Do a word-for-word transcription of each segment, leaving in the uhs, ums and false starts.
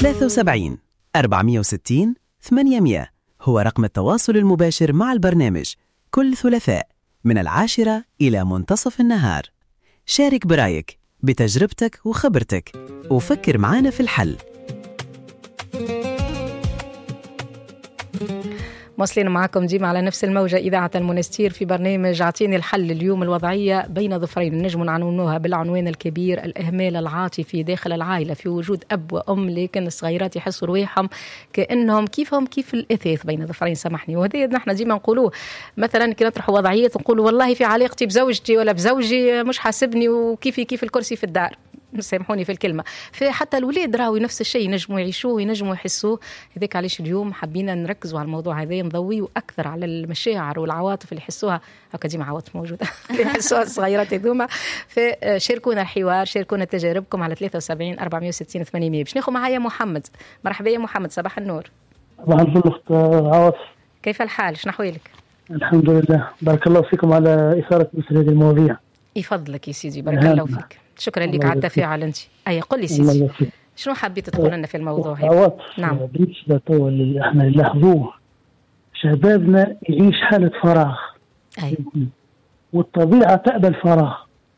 ثلاثة وسبعين أربعمائة وستين ثمانمائة هو رقم التواصل المباشر مع البرنامج كل ثلاثاء من العاشرة إلى منتصف النهار. شارك برأيك بتجربتك وخبرتك وفكر معنا في الحل. مواصلين معكم ديما على نفس الموجة إذاعة المنستير في برنامج عطيني الحل. اليوم الوضعية بين ظفرين نجم نعنونوها بالعنوان الكبير الإهمال العاطفي داخل العائلة في وجود أب وأم، لكن الصغيرات يحسوا رواحهم كأنهم كيفهم كيف الإثاث بين ظفرين. سامحني، وهذا نحن ديما نقولوه مثلا كي نطرحوا وضعيات نقولوا والله في علاقتي بزوجتي ولا بزوجي مش حاسبني وكيفي كيف الكرسي في الدار، سامحوني في الكلمة. فحتى الولاد راوي نفس الشيء ينجموا يعيشوه وينجموا يحسوه. هذاك علاش اليوم حبينا نركزوا على الموضوع هذا، نضويه أكثر على المشاعر والعواطف اللي يحسوها هكا ديما عواطف موجودة اللي يحسوها الصغيرات هذوما. فشاركونا الحوار، شاركونا تجاربكم على ثلاثة وسبعين أربعمائة وستين ثمانمائة. باش ناخذ معايا محمد. مرحبا يا محمد، صباح النور. صباح الفل أخت عواطف، كيف الحال؟ شنو أحوالك؟ الحمد لله، بارك الله فيكم على إثارة مثل هذه المواضيع. يفضلك يا سيدي، بارك الله فيك. شكرا لك على التفاعل. انت اي قل لي سيدي شنو حبيت تقول لنا في الموضوع هذا؟ نعم، بالنسبه تو اللي احنا نلاحظوه شبابنا يعيش حاله فراغ. اي والطبيعه تأبى الفراغ.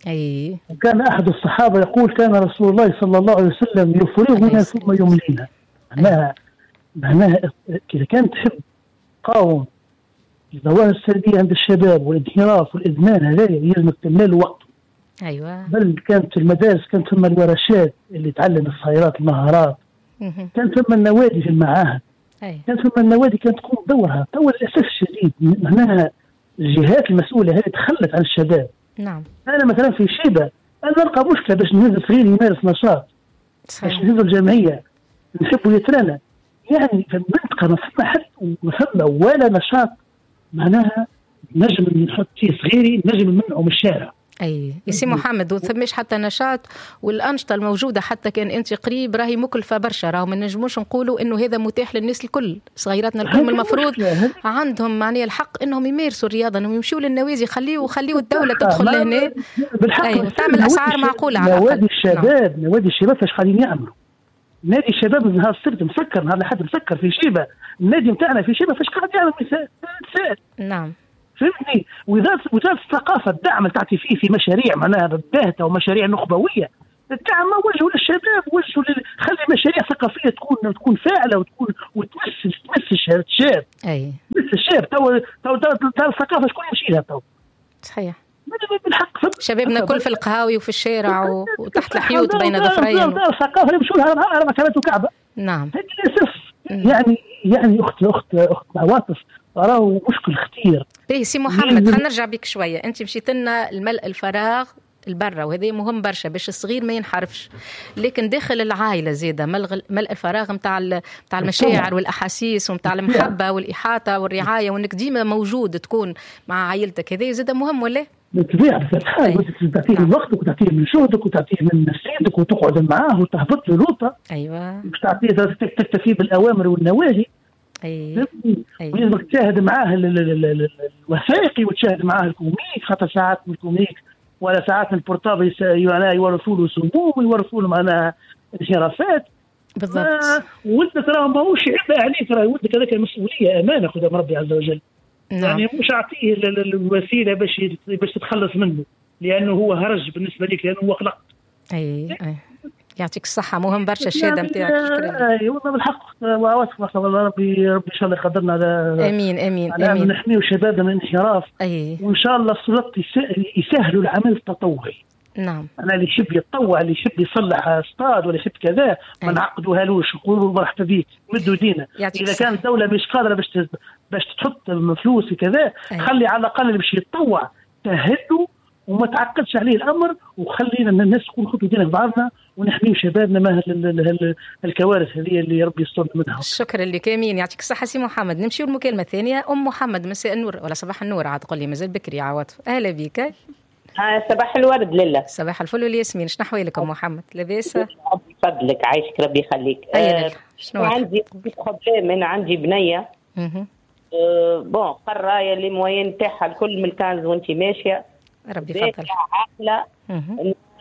اي وكان احد الصحابه يقول كان رسول الله صلى الله عليه وسلم يفرغنا ثم يملينا. معناها معناها اذا كانت تحب قاوم الظواهر السلبيه عند الشباب والانحراف والادمان، هذا يلزم تملال وقت. ايوه، بل كانت في المدارس كانت ثم الورشات اللي تعلم الصغيرات المهارات، كانت ثم النوادي في المعاهد، أي. كانت ثم النوادي كانت تقوم بدورها. تو للاسف الشديد معناها الجهات المسؤوله هذه تخلت عن الشباب. نعم، انا مثلا في شيبه انا نلقى مشكله باش نهز صغير يمارس نشاط، باش نهز الجمعيه نحبوا يترانا، يعني في المنطقه ما فما حد وما فما ولا نشاط معناها نجم نحط فيه صغيري نجم نمنعه من الشارع. اي يسي محمد، وثماش حتى نشاط والانشطه الموجوده حتى كان انت قريب راهي مكلفه برشا، راهو ما نجموش نقولوا انه هذا متاح للناس الكل. صغيراتنا الكل المفروض عندهم معناها الحق انهم يمارسوا الرياضه، انهم يمشوا للنوادي، خليوا خليوا الدوله تدخل لهنا ايوه تعمل اسعار معقوله على الاقل. نوادي الشباب نعم. نوادي الشباب فاش قاعدين يعملوا؟ نادي الشباب من نهار السبت مسكر، نهار الاحد مسكر في شيبه، النادي نتاعنا في شيبه فاش قاعد يعمل مثال. نعم فهمتني. وزاره وزاره الثقافه الدعم اللي تعطي فيه في مشاريع معناها باهته ومشاريع نخبويه، الدعم ما وجهه للشباب، وجهه لل... خلي مشاريع ثقافيه تكون تكون فاعله وتكون وتمس تمس الشاب. اي تمس الشاب. تو تو تو الثقافه شكون يمشي لها تو؟ صحيح. بالحق شبابنا كل في القهاوي وفي الشارع و... وتحت الحيوط بين ظفرين. الثقافه اللي يمشوا لها نهار ركبات وكعبه. نعم. هذه للاسف يعني يعني اخت اخت اخت عواطف راهو مشكل خطير. ايه سي محمد، خلينا نرجع بك شويه. انت مشيت لنا الملء الفراغ البرة، وهذا مهم برشا باش الصغير ما ينحرفش، لكن داخل العائله زاده ملء الفراغ نتاع نتاع المشاعر والاحاسيس ونتاع المحبه والاحاطه والرعايه، وانك ديما موجود تكون مع عائلتك، هذا زاده مهم ولا؟ بالطبيعه تحاول تعطيه من وقتك وتعطيه من جهدك وتعطيه من نفسيتك وتقعد معاه وتهبط له لوطه. ايوه، باش تعطيه تكتفي بالاوامر والنواهي. اي ولازمك تشاهد معاه الوثائقي وتشاهد معاه الكوميك، خاطر ساعات من الكوميك ولا ساعات من البورتابل يورثوا له سموم ويورثوا له معناها انحرافات. بالضبط. ولدك راه ماهوش عبء عليك، راه ولدك هذاك مسؤوليه امانه خذها من ربي عز وجل. نعم. يعني مش اعطيه الوسيله باش باش تتخلص منه لانه هو هرج بالنسبه لك، لانه هو خلق. اي اي يعطيك الصحة، مهم برشا الشهادة نتاعك. اي والله بالحق واثق والله ربي ربي ان شاء الله يقدرنا على امين امين على امين نحميو شبابنا من الانحراف. اي وان شاء الله السلطات يسهلوا العمل التطوعي. نعم. انا اللي يحب يتطوع، اللي يحب يصلح استاد ولا يحب كذا ما نعقدوهالوش، نقولوا مرحبا بيك مدوا دينا. اذا كانت الدوله مش قادره باش باش تحط فلوس وكذا، خلي على الاقل اللي باش يتطوع تهدوا وما تعقدش عليه الامر، وخلينا الناس تكون خطوه دينا في بعضنا ونحميو شبابنا من الكوارث هذه اللي ربي يستر منها. شكرا لك امين، يعطيك الصحه سي محمد. نمشيو للمكالمه الثانيه. ام محمد، مساء النور ولا صباح النور عاد تقول لي مازال بكري يا عواطف. اهلا بك. ها صباح الورد لله. صباح الفل والياسمين. شنو احوالك ام محمد؟ لاباس؟ بفضلك عايشك ربي يخليك. أه شنو عندي بروبليم؟ انا عندي بنيه أه بون قرايه اللي موين تاعها الكل من الكنز وانت ماشيه ربي يفضل. عاقله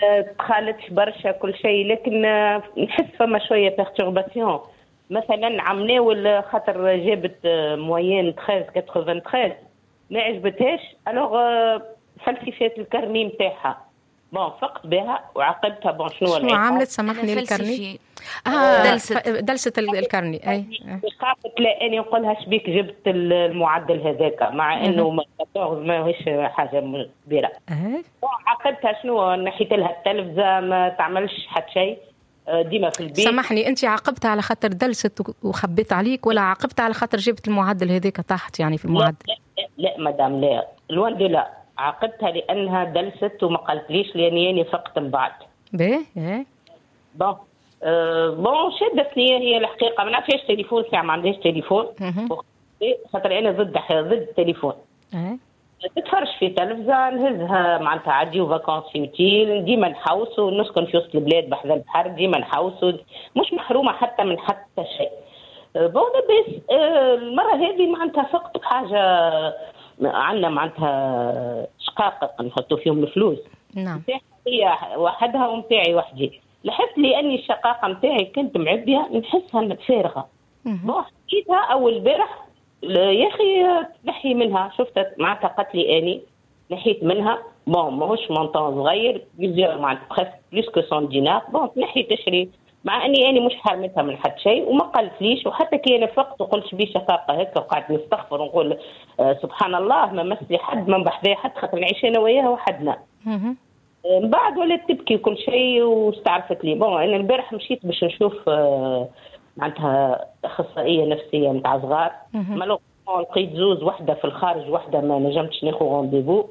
تخالطش برشا كل شيء، لكن نحس فما شويه بيرتورباسيون. مثلا عمناول خاطر جابت موين ثلاثة عشر ثمانية وثمانين ما عجبتهاش، الوغ فلسفات الكرني نتاعها بون فقت بها وعاقبتها. بون شنو شنو عملت؟ سامحني الكرني اه دلست دلست الكرني. اي خافت لا اني نقولها شبيك جبت المعدل هذاك مع انه ما هوش حاجه كبيره. اه عاقبتها شنو؟ نحيت لها التلفزه ما تعملش حتى شيء ديما في البيت. سامحني انت عاقبتها على خاطر دلست وخبيت عليك ولا عاقبتها على خاطر جبت المعدل هذاك تحت يعني في المعدل؟ لا لا, لا مدام لا لوان دو لا، عاقبتها لانها دلست وما قالتليش لاني اني فقت من بعد. باهي ايه بون أه بون شدتني هي الحقيقه. ما نعرفش تليفون ساعه ما عندهاش تليفون خاطر انا ضد ضد التليفون. ايه تتفرج في تلفزيون نهزها معناتها عادي وفاكونس في اوتيل ديما نحوس ونسكن في وسط البلاد بحذا البحر ديما نحوس مش محرومه حتى من حتى شيء. بون بس المره هذه معناتها فقت بحاجه عندنا معناتها شقاق نحطوا فيهم الفلوس. نعم هي وحدها ومتاعي وحدي. لاحظت لي اني الشقاقه متاعي كنت معبيه نحسها فارغه. بون حكيتها اول بارح يا اخي تنحي منها، شفتها معناتها قالت لي اني نحيت منها. بون ماهوش مونطون صغير بيزيور معناتها بلوس كو مية دينار. بون تنحي تشري مع اني اني مش حرمتها من حد شيء وما قالتليش. وحتى كي انا فقت وقلت بيه شقاقه هكا وقعدت نستغفر ونقول آه سبحان الله ما مسلي حد ما بحذايا حد خاطر نعيش انا وياها وحدنا. من بعد ولات تبكي كل شيء واستعرفت لي. بون انا البارح مشيت باش نشوف آه معناتها اخصائيه نفسيه نتاع صغار. مالو لقيت زوز، واحده في الخارج واحده ما نجمتش ناخذ رونديفو.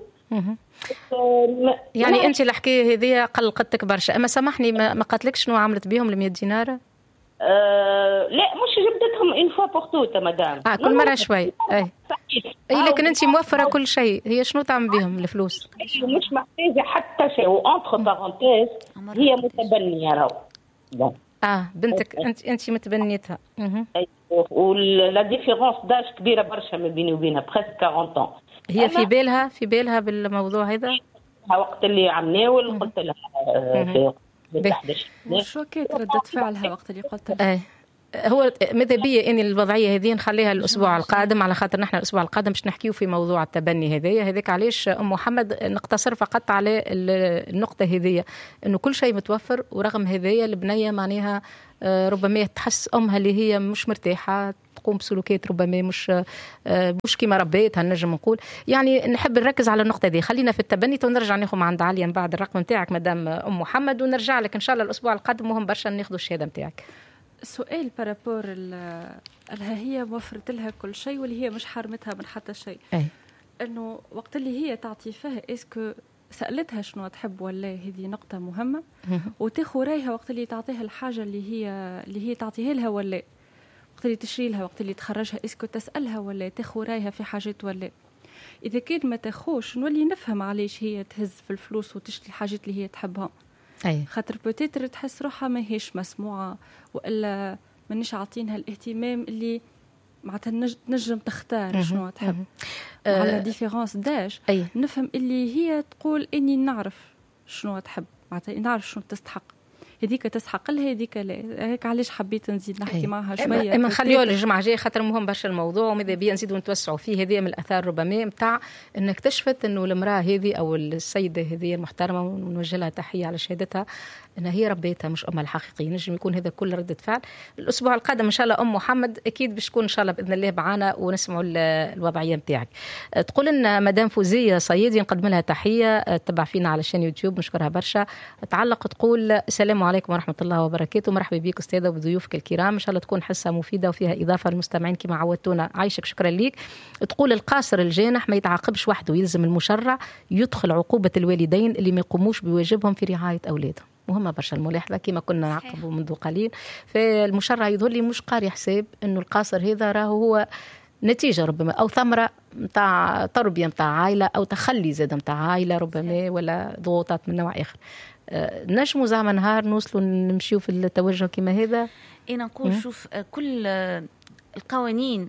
يعني انت الحكايه هذه قلقتك برشا. اما سامحني ما قالتلكش شنو عملت بهم ال مية دينار؟ أه لا مش جبدتهم ان فوا بور توت مدام. اه كل مره شوي. اي اي لكن انت موفره كل شيء، هي شنو تعمل بهم الفلوس؟ مش محتاجه حتى شيء. وانتر بارونتيز هي متبنيه راهو. اه بنتك انت انت متبنيتها. اها ولا ديفيرونس داج كبيره برشا ما بيني وبينها بريسك أربعين. هي في بالها في بالها بالموضوع هذا وقت اللي عمناول قلت لها في شو كانت ردة فعلها وقت اللي قلت لها؟ هو ماذا بيا اني الوضعيه هذه نخليها الاسبوع القادم على خاطر نحن الاسبوع القادم باش نحكيو في موضوع التبني هذايا. هذاك علاش ام محمد نقتصر فقط على النقطه هذيا انه كل شيء متوفر. ورغم هذايا البنيه معناها ربما تحس امها اللي هي مش مرتاحه تقوم بسلوكات ربما مش مش كيما ربيتها نجم نقول. يعني نحب نركز على النقطه دي. خلينا في التبني ونرجع ناخذ عند عليا من بعد الرقم نتاعك مدام ام محمد ونرجع لك ان شاء الله الاسبوع القادم. مهم برشا ناخذ الشهاده نتاعك. سؤال بارابور لها هي وفرت لها كل شيء واللي هي مش حرمتها من حتى شيء. أي. انه وقت اللي هي تعطي فيها اسكو سالتها شنو تحب ولا هذه نقطه مهمه. وتاخذ رايها وقت اللي تعطيها الحاجه اللي هي اللي هي تعطيها لها ولا وقت اللي تشري لها وقت اللي تخرجها اسكو تسالها ولا تاخذ رايها في حاجات ولا. اذا كان ما تاخوش نولي نفهم علاش هي تهز في الفلوس وتشتري الحاجات اللي هي تحبها. أي. خاطر بوتيتر تحس روحها ما هيش مسموعة وإلا منش عاطينها الاهتمام اللي معناتها نجم تختار شنو تحب. أه على ديفيرونس داش أي. نفهم اللي هي تقول إني نعرف شنو تحب معناتها نعرف شنو تستحق. هذيك تسحق لها هذيك لا. هيك علاش حبيت نزيد نحكي معها شويه. اما نخليوها للجمعه الجايه خاطر مهم برشا الموضوع وماذا بيا نزيدوا نتوسعوا فيه. هذه من الاثار ربما نتاع ان اكتشفت انه المراه هذه او السيده هذه المحترمه ونوجه لها تحيه على شهادتها انها هي ربيتها مش امها الحقيقيه. نجم يكون هذا كل رده فعل. الاسبوع القادم ان شاء الله ام محمد اكيد باش تكون ان شاء الله باذن الله معنا ونسمعوا الوضعيه نتاعك. تقول لنا مدام فوزيه صيادي نقدم لها تحيه تتبع فينا على شان يوتيوب نشكرها برشا. تعلق تقول السلام عليكم ورحمه الله وبركاته. مرحبا بك استاذه وبضيوفك الكرام. ان شاء الله تكون حصه مفيده وفيها اضافه للمستمعين كما عودتونا. عايشك شكرا ليك. تقول القاصر الجانح ما يتعاقبش وحده يلزم المشرع يدخل عقوبه الوالدين اللي ما يقوموش بواجبهم في رعايه اولادهم. مهمة برشا الملاحظة كما كنا نعقبوا منذ قليل. فالمشرع يظهر لي مش قاري حساب انه القاصر هذا راه هو نتيجة ربما او ثمرة متاع تربية متاع عائلة او تخلي زاد متاع عائلة ربما ولا ضغوطات من نوع اخر. نجموا زعما نهار نوصلوا نمشيو في التوجه كما هذا. انا نقول شوف كل القوانين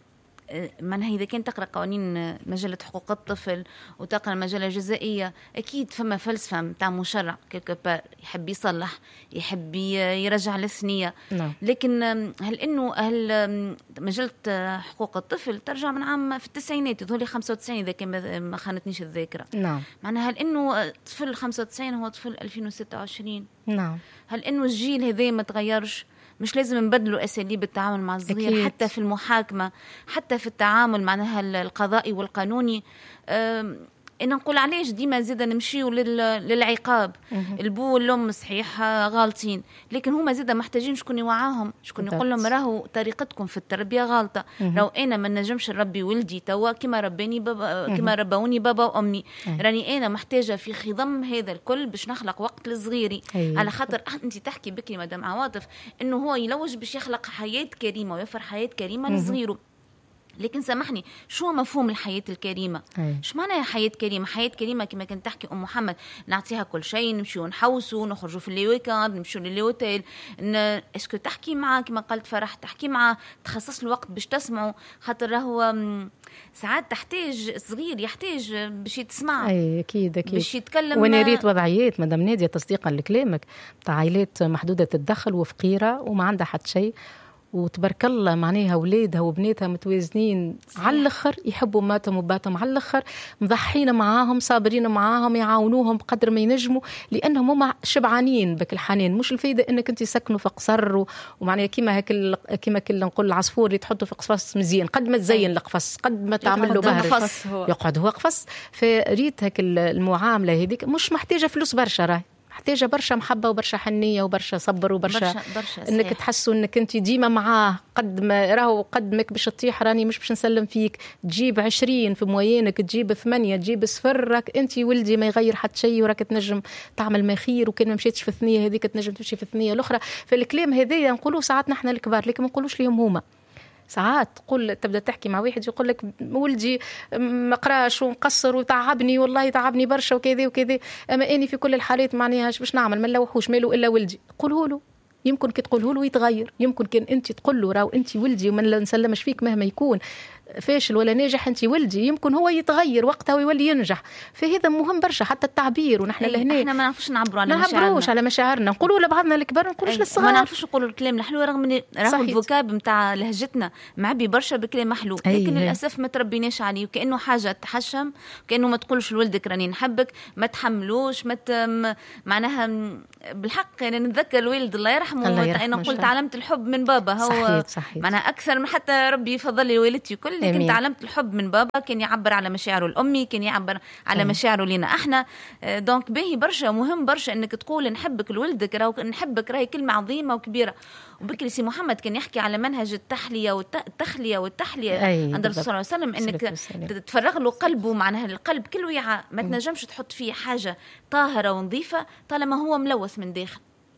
معناها إذا كان تقرأ قوانين مجلة حقوق الطفل وتقرأ المجلة الجزائية أكيد فما فلسفة متاع مشرع كيلكو بار يحب يصلح يحب يرجع للثنية. نعم. لكن هل إنه هل مجلة حقوق الطفل ترجع من عام في التسعينات يظهر لي خمسة وتسعين إذا كان ما خانتنيش الذاكرة. نعم. معناها هل إنه طفل خمسة وتسعين هو طفل ألفين وستة وعشرين؟ نعم. هل إنه الجيل هذا ما تغيرش؟ مش لازم نبدلوا أساليب التعامل مع الصغير أكيد. حتى في المحاكمة حتى في التعامل معناها القضائي والقانوني. إن نقول علاش ديما زيدا نمشيو للعقاب. البو والأم صحيح غالطين لكن هما زيدا محتاجين شكون يوعاهم شكون يقول لهم راهو طريقتكم في التربية غالطة. راهو أنا ما نجمش نربي ولدي توا كما رباني بابا كما ربوني بابا وأمي. راني أنا محتاجة في خضم هذا الكل باش نخلق وقت لصغيري. على خاطر أنت تحكي بكري مدام عواطف إنه هو يلوج باش يخلق حياة كريمة ويوفر حياة كريمة لصغيره. لكن سامحني شو مفهوم الحياة الكريمة؟ شو معنى حياة كريمة؟ حياة كريمة كما كنت تحكي أم محمد نعطيها كل شيء نمشيو نحوسوا نخرجوا في اللي ويكاند نمشيو للهوتيل ن... اسكو تحكي معاه كما قلت فرح تحكي معاه تخصص له وقت باش تسمعه خاطر هو ساعات تحتاج صغير يحتاج باش يتسمع. اي اكيد اكيد باش يتكلم. وانا ريت وضعيات مدام نادية تصديقا لكلامك تاع عائلات محدودة الدخل وفقيرة وما عندها حتى شيء وتبارك الله معناها أولادها وبناتها متوازنين على الآخر يحبوا ماتهم وباتهم على الآخر مضحين معاهم صابرين معاهم يعاونوهم بقدر ما ينجموا لأنهم هم شبعانين بك الحنان. مش الفايدة أنك أنت سكنوا في قصر ومعناها كما هيك كما كنا نقول العصفور اللي تحطه في قفص مزيان قد ما تزين القفص قد ما تعمل له بهر يقعد هو قفص. فريت هيك المعاملة هذيك مش محتاجة فلوس برشا راهي محتاجة برشا محبة وبرشا حنية وبرشا صبر وبرشا برشا برشا انك تحسوا انك انت ديما معاه قد ما راهو قدمك باش تطيح راني مش باش نسلم فيك تجيب عشرين في موينك تجيب ثمانية تجيب صفر راك انت ولدي ما يغير حتى شيء وراك تنجم تعمل ما خير وكان ما مشيتش في الثنية هذيك تنجم تمشي في الثنية الأخرى. فالكلام هذايا نقولوه ساعات نحن الكبار لكن ما نقولوش ليهم هما. ساعات تقول تبدا تحكي مع واحد يقول لك ولدي مقراش ومقصر وتعبني والله تعبني برشا وكذا وكذا اما اني في كل الحالات معناها باش نعمل ما نلوحوش ماله الا ولدي. قوله له يمكن كي تقوله له يتغير يمكن كان انت تقول له راهو انت ولدي وما نسلمش فيك مهما يكون فاشل ولا ناجح انت ولدي يمكن هو يتغير وقتها ويولي ينجح. فهذا مهم برشا حتى التعبير ونحن لهنا احنا ما نعرفوش نعبروا على مشاعرنا ما نعبروش على مشاعرنا نقولوا لبعضنا الكبار ما نقولوش للصغار ما نعرفوش نقولوا الكلام الحلو رغم ان راهو الفوكاب نتاع لهجتنا معبي برشا بكلام محلو لكن للاسف ما تربيناش عليه وكانه حاجه تحشم كانه ما تقولش لولدك راني نحبك ما تحملوش ما تم... معناها بالحق انا نتذكر الوالد الله يرحمه انا قلت تعلمت الحب من بابا هو صحيح صحيح. معناها اكثر من حتى ربي يفضل لي والدتي كل لكن تعلمت الحب من بابا كان يعبر على مشاعره الأمي كان يعبر على مشاعره لنا احنا. دونك باهي برشا مهم برشا انك تقول نحبك لولدك راهو نحبك راهي كلمة عظيمة وكبيرة. وبكري سي محمد كان يحكي على منهج التحلية والتخلية والتحلية عند الرسول صلى الله عليه وسلم انك تفرغ له قلبه معناها القلب كل وعاء ما تنجمش تحط فيه حاجة طاهرة ونظيفة طالما هو ملوث من داخل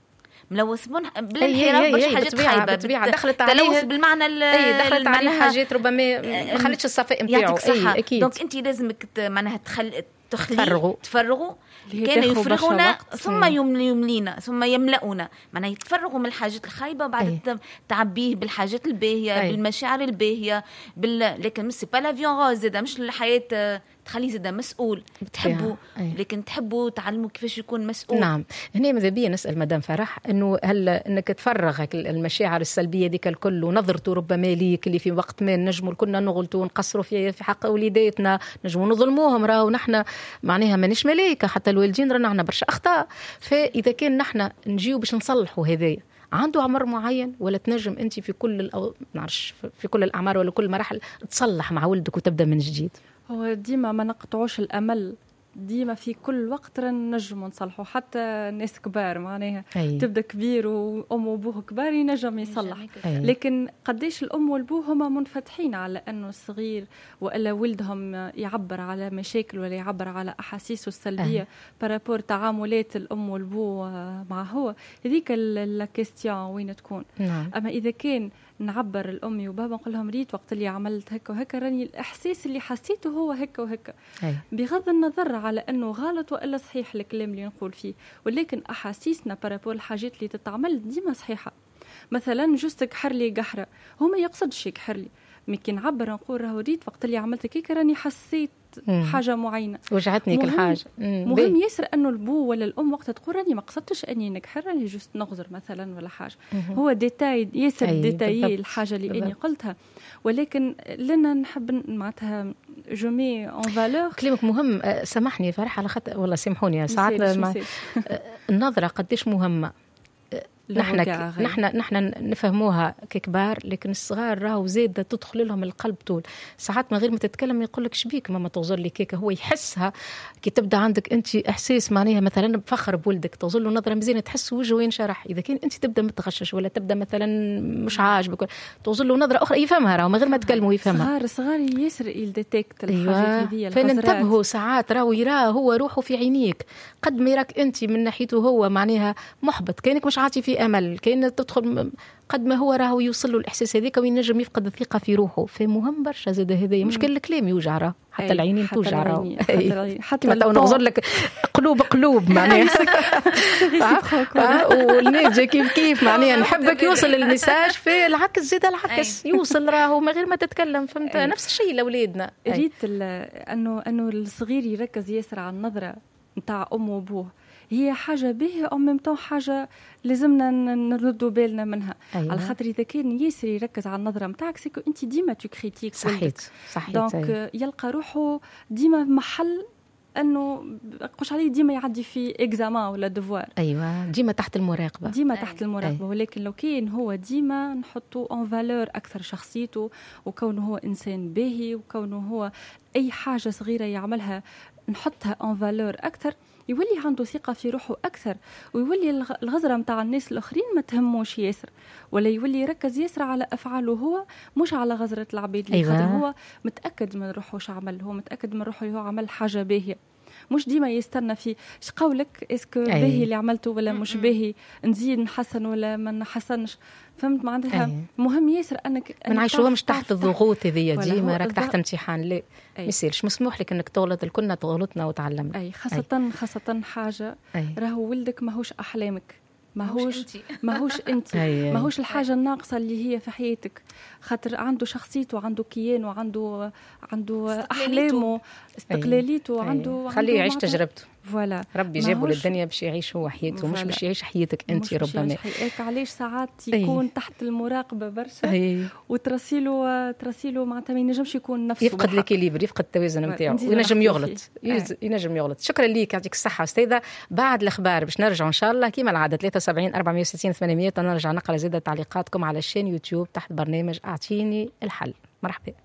ملوث بالانحراف برشا حاجات خايبه بطبيعه دخلت عليه تلوث بالمعنى اي دخلت عليه حاجات ربما ما خلتش الصفاء نتاعو اي اكيد. دونك انت لازمك معناها تخل تخلي تفرغوا كانوا يفرغونا ثم يملينا ثم يملؤنا معناها يتفرغوا من الحاجات الخايبه بعد تعبيه بالحاجات الباهيه أي. بالمشاعر الباهيه بال... لكن سي با لافيون غوز مش الحياه تخليه زاده مسؤول تحبوا لكن تحبوا تعلموا كيفاش يكون مسؤول. نعم هنا ماذا بيا نسأل مدام فرح انه هل انك تفرغ المشاعر السلبيه ديك الكل ونظرته ربما ليك اللي في وقت ما نجموا كنا نغلطوا ونقصروا في في حق وليداتنا نجموا نظلموهم راهو نحن معناها مانيش ملايكه حتى الوالدين رانا عندنا برشا اخطاء. فاذا كان نحن نجيو باش نصلحوا هذايا عنده عمر معين ولا تنجم انت في كل الأو... نعرفش في كل الاعمار ولا كل مراحل تصلح مع ولدك وتبدا من جديد؟ هو ديما ما نقطعوش الامل ديما في كل وقت نجم نصلحوا حتى الناس كبار معناها أي. تبدا كبير وام وابوه كبار ينجم يصلح أي. لكن قديش الام والابوه هما منفتحين على انه الصغير والا ولدهم يعبر على مشاكل ولا يعبر على احاسيسه السلبيه بارابور تعاملات الام والابو مع هو هذيك الكيستيون وين تكون. نعم. اما اذا كان نعبر الأمي وبابا نقول لهم ريت وقت اللي عملت هكا وهكا راني الإحساس اللي حسيته هو هكا وهكا أي. بغض النظر على أنه غلط وإلا صحيح الكلام اللي نقول فيه ولكن أحاسيسنا بارابور الحاجات اللي تتعمل ديما صحيحة. مثلا جوستك حر لي قحره، هو ما يقصدش يكحر لي، مكي نعبر نقول راهو ريت وقت اللي عملت كيك راني حسيت مم. حاجه معينه وجعتني كل حاجه. مهم ياسر انه البو ولا الام وقت تقول راني ما قصدتش اني نكحر، راني جوست نغزر مثلا ولا حاجه. مم. هو ديتاي ياسر أي ديتاي الحاجه اللي بالضبط. اني قلتها، ولكن لنا نحب معناتها جومي اون فالور. كلامك مهم. سامحني فرح على خاطر والله سامحوني ساعات مع... النظره قديش مهمه. نحن نحن نحن نفهموها ككبار، لكن الصغار راهو زيادة تدخل لهم القلب طول ساعات من غير ما تتكلم يقول لك شبيك ماما تغزر لي كيكه، هو يحسها كي تبدا عندك انت احساس معناها مثلا بفخر بولدك، تغزر له نظره مزيانه تحس وجهه ينشرح. اذا كان انت تبدا متغشش ولا تبدا مثلا مش عاجبك تغزر له نظره اخرى يفهمها راهو من غير ما تكلموا يفهمها. صغار صغار يسر الديتكت الحاجات هذه. فننتبهوا ساعات راهو يراه هو روحه في عينيك، قد ما يراك انت من ناحيته هو معناها محبط، كانك مش عاطي في امل، كاين تدخل قد ما هو راهو يوصل له الاحساس هذاك وينجم يفقد الثقه في روحه. فمهم برشا زاد هذايا، مش كل الكلام يوجع راه حتى العينين توجع راه، حتى ما نغزر لك قلوب قلوب معناها والنيجا كيف كيف معناها نحبك يوصل الميساج في العكس زاد العكس يوصل راهو من غير ما تتكلم. فهمت؟ نفس الشيء لاولادنا. ريت انه انه الصغير يركز ياسر على النظره نتاع امه وابوه، هي حاجة باهية أو ممتو حاجة لازمنا نردوا بالنا منها. أيوة. على خاطر إذا كان ياسر يركز على النظرة متاعك سيكو أنت ديما تكريتيك. صحيت صحيت. دونك أيوة. يلقى روحه ديما محل أنه قوش عليه ديما يعدي في إكزامان ولا دفوار. أيوة ديما تحت المراقبة. ديما تحت المراقبة. أيوة. ولكن لو كان هو ديما نحطه أون فالور أكثر شخصيته، وكونه هو إنسان باهي، وكونه هو أي حاجة صغيرة يعملها نحطها أون فالور أكثر، يولي عنده ثقة في روحه أكثر، ويولي الغزرة متاع الناس الآخرين ما تهموش ياسر، ولا يولي يركز ياسر على أفعاله هو مش على غزرة العبيد. أيوة. خاطر هو متأكد من روحه شو عمل، هو متأكد من روحه هو عمل حاجة باهية، مش ديما يستنى في ايش قولك اسكو أيوة. باهي اللي عملته ولا مش باهي، نزيد نحسن ولا ما نحسنش. فهمت معناتها؟ أيوة. مهم ياسر انك ما نعيشوهمش تحت الضغوط هذه ديما راك تحت امتحان. لا ما يصيرش، مسموح لك انك تغلط، الكلنا تغلطنا وتعلمنا. اي خاصه أي. خاصه حاجه راهو ولدك ماهوش احلامك، ماهوش ماهوش انت ماهوش الحاجه الناقصه اللي هي في حياتك، خاطر عنده شخصيته، عنده كيان، وعنده عنده احلامه، استقلاليته، عنده خليه يعيش تجربته. فوالا ربي جابه للدنيا باش يعيش هو حياته، مش باش يعيش حياتك انت. ربما هيك علاش ساعات يكون أي. تحت المراقبه برشا، وترسيله ترسيله معناتها ما ينجمش يكون نفسه، يفقد الكيليبر، يفقد التوازن نتاعو، وينجم يغلط ينجم يغلط. شكرا ليك، يعطيك الصحه استاذه. بعد الاخبار باش نرجعوا ان شاء الله كيما العاده ثلاثة وسبعين أربعمية وستين ثمانمية، ونرجع نقرا زاده تعليقاتكم على الشين يوتيوب تحت برنامج اعطيني الحل. مرحبا.